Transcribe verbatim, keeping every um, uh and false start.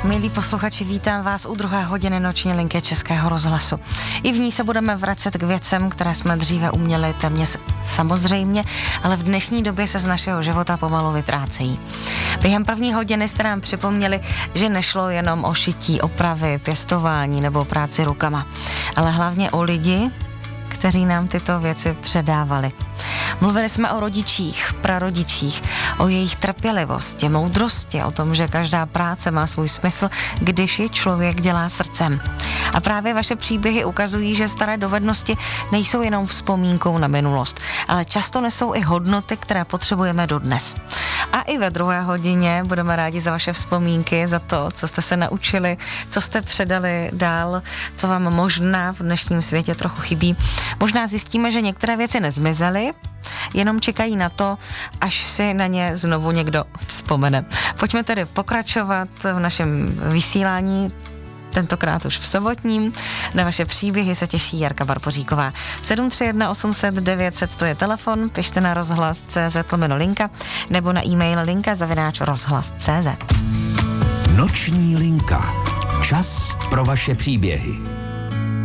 Milí posluchači, vítám vás u druhé hodiny noční linky Českého rozhlasu. I v ní se budeme vracet k věcem, které jsme dříve uměli téměř samozřejmě, ale v dnešní době se z našeho života pomalu vytrácejí. Během první hodiny jste nám připomněli, že nešlo jenom o šití, opravy, pěstování nebo práci rukama, ale hlavně o lidi, kteří nám tyto věci předávali. Mluvili jsme o rodičích, prarodičích, o jejich trpělivosti, moudrosti, o tom, že každá práce má svůj smysl, když ji člověk dělá srdcem. A právě vaše příběhy ukazují, že staré dovednosti nejsou jenom vzpomínkou na minulost, ale často nesou i hodnoty, které potřebujeme dodnes. A i ve druhé hodině budeme rádi za vaše vzpomínky, za to, co jste se naučili, co jste předali dál, co vám možná v dnešním světě trochu chybí. Možná zjistíme, že některé věci nezmizely, jenom čekají na to, až si na ně znovu někdo vzpomene. Pojďme tedy pokračovat v našem vysílání, tentokrát už v sobotním. Na vaše příběhy se těší Jarka Barboříková. sedm tři jedna osm set devět set, to je telefon, pište na rozhlas tečka cé zet lomeno linka nebo na e-mail linka zavináč rozhlas tečka cé zet. Noční linka. Čas pro vaše příběhy.